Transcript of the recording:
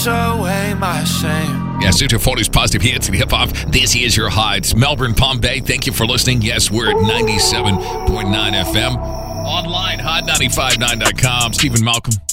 away my shame. Yes, Suter 40's positive hits and hip hop. This is your high. It's Melbourne, Palm Bay. Thank you for listening. Yes, we're at 97.9 FM. Online, hot959.com. Stephen Malcolm.